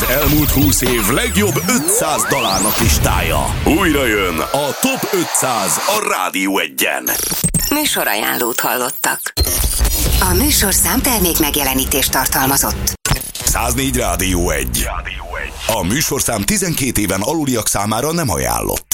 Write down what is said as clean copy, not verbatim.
elmúlt 20 év legjobb 500 dalának listája. Újra jön a Top 500 a Rádió Egyen. Műsorajánlót hallottak. A műsorszám termék megjelenítést tartalmazott. 104 Rádió 1. A műsorszám 12 éven aluliak számára nem ajánlott.